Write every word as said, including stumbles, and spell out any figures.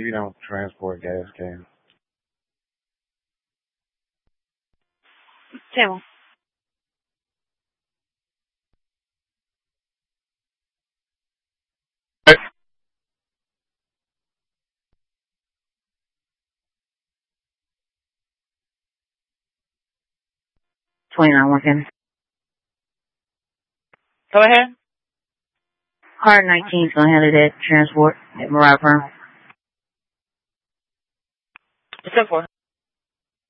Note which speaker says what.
Speaker 1: You don't transport gas cans.
Speaker 2: Table. twenty-nine working.
Speaker 3: Go ahead.
Speaker 2: one nineteen is going to handle that transport at Mariah Firm.
Speaker 3: What's up for?